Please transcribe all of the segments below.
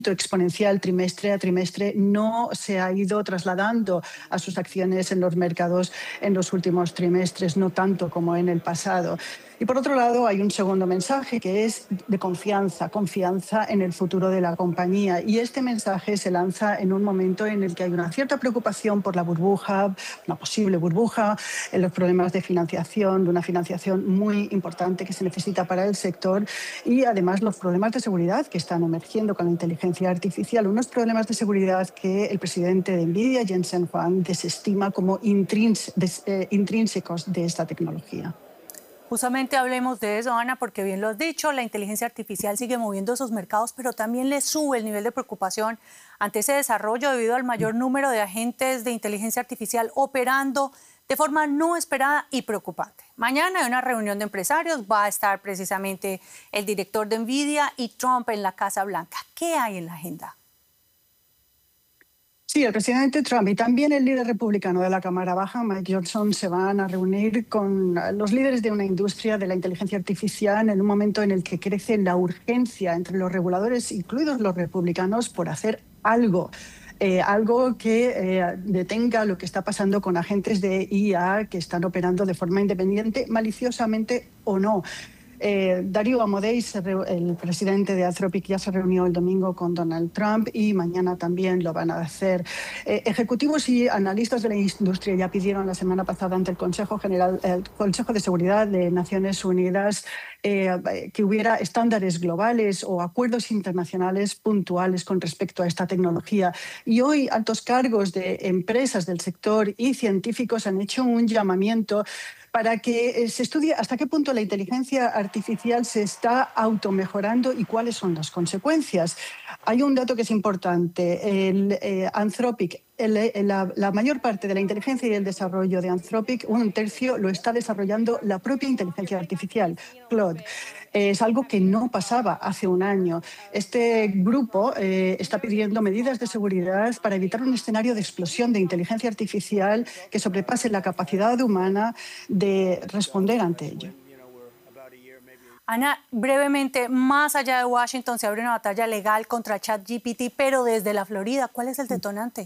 exponencial trimestre a trimestre no se ha ido trasladando a sus acciones en los mercados en los últimos trimestres, no tanto como en el pasado. Y por otro lado, hay un segundo mensaje que es de confianza en el futuro de la compañía. Y este mensaje se lanza en un momento en el que hay una cierta preocupación por la burbuja, una posible burbuja, en los problemas de financiación, de una financiación muy importante que se necesita para el sector y además los problemas de seguridad que están emergiendo con la inteligencia artificial, unos problemas de seguridad que el presidente de NVIDIA, Jensen Huang, desestima como intrínsecos de esta tecnología. Justamente hablemos de eso, Ana, porque bien lo has dicho, la inteligencia artificial sigue moviendo esos mercados, pero también le sube el nivel de preocupación ante ese desarrollo debido al mayor número de agentes de inteligencia artificial operando de forma no esperada y preocupante. Mañana hay una reunión de empresarios, va a estar precisamente el director de NVIDIA y Trump en la Casa Blanca. ¿Qué hay en la agenda? Sí, el presidente Trump y también el líder republicano de la Cámara Baja, Mike Johnson, se van a reunir con los líderes de una industria de la inteligencia artificial en un momento en el que crece la urgencia entre los reguladores, incluidos los republicanos, por hacer algo. Algo que detenga lo que está pasando con agentes de IA que están operando de forma independiente, maliciosamente o no. Darío Amodei, el presidente de Anthropic, ya se reunió el domingo con Donald Trump y mañana también lo van a hacer. Ejecutivos y analistas de la industria ya pidieron la semana pasada ante el Consejo de Seguridad de Naciones Unidas que hubiera estándares globales o acuerdos internacionales puntuales con respecto a esta tecnología. Y hoy altos cargos de empresas del sector y científicos han hecho un llamamiento para que se estudie hasta qué punto la inteligencia artificial se está automejorando y cuáles son las consecuencias. Hay un dato que es importante. Anthropic, la mayor parte de la inteligencia y el desarrollo de Anthropic, un tercio, lo está desarrollando la propia inteligencia artificial, Claude. Es algo que no pasaba hace un año. Este grupo está pidiendo medidas de seguridad para evitar un escenario de explosión de inteligencia artificial que sobrepase la capacidad humana de responder ante ello. Ana, brevemente, más allá de Washington se abre una batalla legal contra ChatGPT, pero desde la Florida, ¿cuál es el detonante?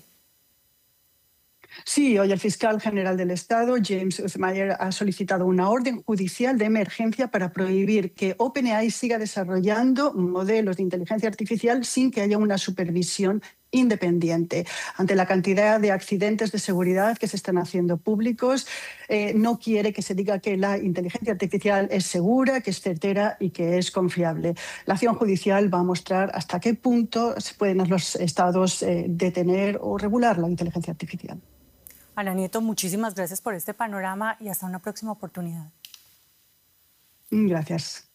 Sí, hoy el fiscal general del Estado, James Uthmeier, ha solicitado una orden judicial de emergencia para prohibir que OpenAI siga desarrollando modelos de inteligencia artificial sin que haya una supervisión independiente. Ante la cantidad de accidentes de seguridad que se están haciendo públicos, no quiere que se diga que la inteligencia artificial es segura, que es certera y que es confiable. La acción judicial va a mostrar hasta qué punto se pueden los estados detener o regular la inteligencia artificial. Ana Nieto, muchísimas gracias por este panorama y hasta una próxima oportunidad. Gracias.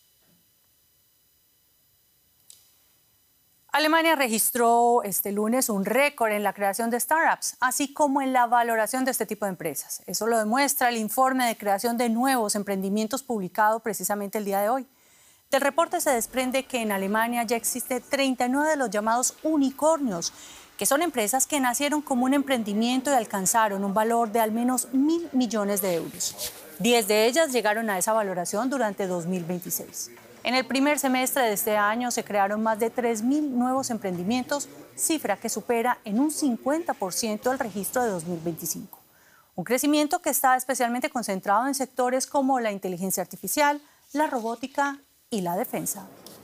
Alemania registró este lunes un récord en la creación de startups, así como en la valoración de este tipo de empresas. Eso lo demuestra el informe de creación de nuevos emprendimientos publicado precisamente el día de hoy. Del reporte se desprende que en Alemania ya existe 39 de los llamados unicornios, que son empresas que nacieron como un emprendimiento y alcanzaron un valor de al menos 1.000 millones de euros. 10 de ellas llegaron a esa valoración durante 2026. En el primer semestre de este año se crearon más de 3.000 nuevos emprendimientos, cifra que supera en un 50% el registro de 2025. Un crecimiento que está especialmente concentrado en sectores como la inteligencia artificial, la robótica y la defensa.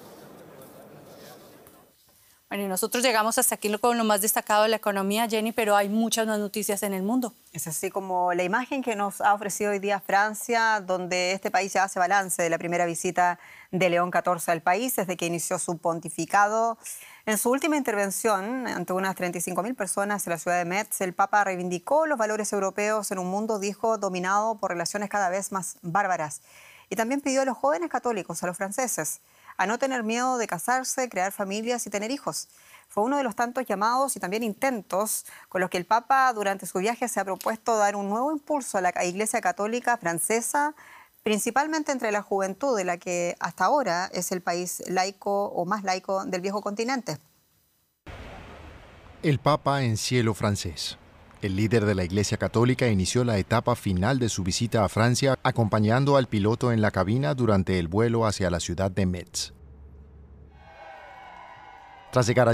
Bueno, y nosotros llegamos hasta aquí con lo más destacado de la economía, Jenny, pero hay muchas más noticias en el mundo. Es así como la imagen que nos ha ofrecido hoy día Francia, donde este país ya hace balance de la primera visita de León XIV al país desde que inició su pontificado. En su última intervención ante unas 35.000 personas en la ciudad de Metz, el Papa reivindicó los valores europeos en un mundo, dijo, dominado por relaciones cada vez más bárbaras. Y también pidió a los jóvenes católicos, a los franceses, a no tener miedo de casarse, crear familias y tener hijos. Fue uno de los tantos llamados y también intentos con los que el Papa durante su viaje se ha propuesto dar un nuevo impulso a la Iglesia Católica francesa, principalmente entre la juventud, de la que hasta ahora es el país laico o más laico del viejo continente. El Papa en cielo francés. El líder de la Iglesia Católica inició la etapa final de su visita a Francia acompañando al piloto en la cabina durante el vuelo hacia la ciudad de Metz. Tras llegar